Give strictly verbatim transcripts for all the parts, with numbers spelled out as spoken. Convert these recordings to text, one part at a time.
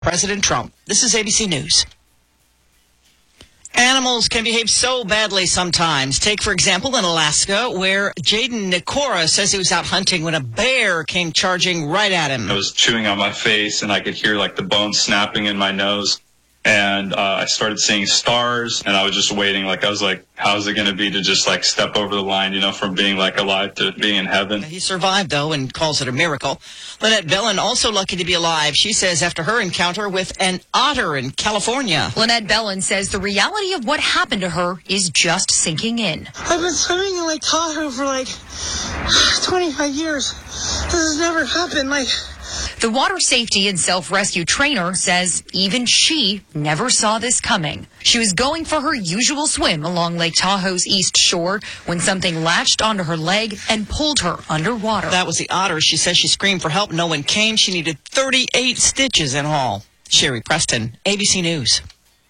President Trump. This is A B C News. Animals can behave so badly sometimes. Take, for example, in Alaska, where Jaden Nikora says he was out hunting when a bear came charging right at him. I was chewing on my face, and I could hear, like, the bones snapping in my nose. And uh, I started seeing stars, and I was just waiting. Like, I was like, how's it going to be to just, like, step over the line, you know, from being, like, alive to being in heaven? He survived, though, and calls it a miracle. Lynette Bellin, also lucky to be alive. She says after her encounter with an otter in California. Lynette Bellin says the reality of what happened to her is just sinking in. I've been swimming in Lake Tahoe for, like, twenty-five years. This has never happened, like... The water safety and self-rescue trainer says even she never saw this coming. She was going for her usual swim along Lake Tahoe's east shore when something latched onto her leg and pulled her underwater. That was the otter. She says she screamed for help. No one came. She needed thirty-eight stitches in all. Sherry Preston, A B C News.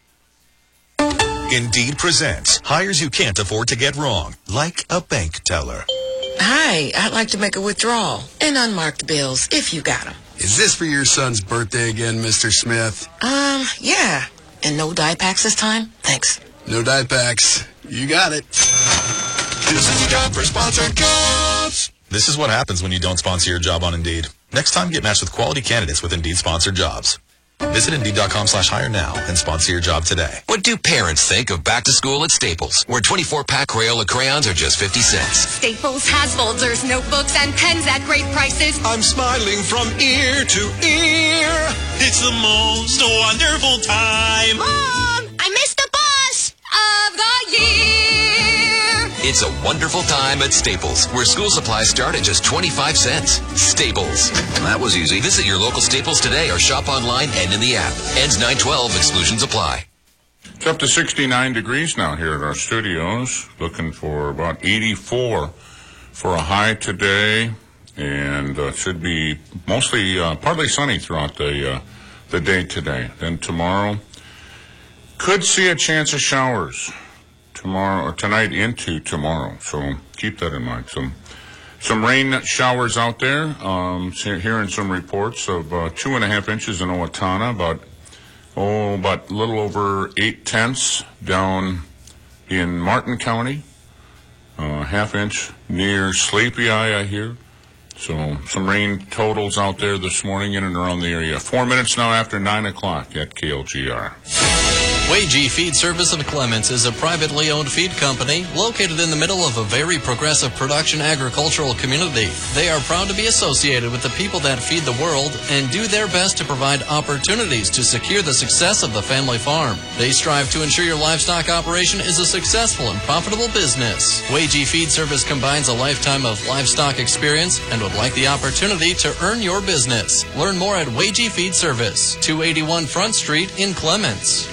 Indeed presents hires you can't afford to get wrong, like a bank teller. Hi, I'd like to make a withdrawal and unmarked bills if you got them. Is this for your son's birthday again, Mister Smith? Um, yeah. And no dye packs this time? Thanks. No dye packs. You got it. This is a job for sponsored jobs. This is what happens when you don't sponsor your job on Indeed. Next time, get matched with quality candidates with Indeed sponsored jobs. Visit Indeed.com slash hire now and sponsor your job today. What do parents think of back to school at Staples, where twenty-four pack Crayola crayons are just fifty cents? Staples has folders, notebooks, and pens at great prices. I'm smiling from ear to ear. It's the most wonderful time. Mom, I missed the bus of the year. It's a wonderful time at Staples, where school supplies start at just twenty-five cents. Staples. That was easy. Visit your local Staples today or shop online and in the app. Ends nine twelve. Exclusions apply. It's up to sixty-nine degrees now here at our studios. Looking for about eighty-four for a high today. And uh, should be mostly uh, partly sunny throughout the, uh, the day today. Then tomorrow, could see a chance of showers. Tomorrow or tonight into tomorrow, so keep that in mind. Some some rain showers out there. Um, hearing some reports of uh, two and a half inches in Owatonna, about oh, about a little over eight tenths down in Martin County. Uh, half inch near Sleepy Eye, I hear. So some rain totals out there this morning in and around the area. Four minutes now after nine o'clock at K L G R. Wagee Feed Service of Clements is a privately owned feed company located in the middle of a very progressive production agricultural community. They are proud to be associated with the people that feed the world and do their best to provide opportunities to secure the success of the family farm. They strive to ensure your livestock operation is a successful and profitable business. Wagee Feed Service combines a lifetime of livestock experience and would like the opportunity to earn your business. Learn more at Wagee Feed Service, two eighty-one Front Street in Clements.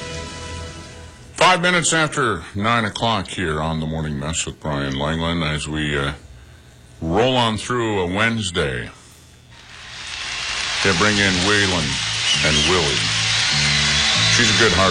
Five minutes after nine o'clock here on the Morning Mess with Brian Langland as we uh, roll on through a Wednesday. They bring in Waylon and Willie. She's a good heart.